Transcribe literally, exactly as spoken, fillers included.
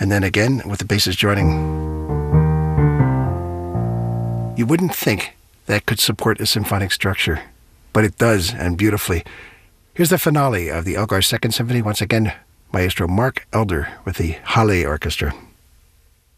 and then again with the basses joining. You wouldn't think that could support a symphonic structure, but it does, and beautifully. Here's the finale of the Elgar Second Symphony. Once again, Maestro Mark Elder with the Halle Orchestra.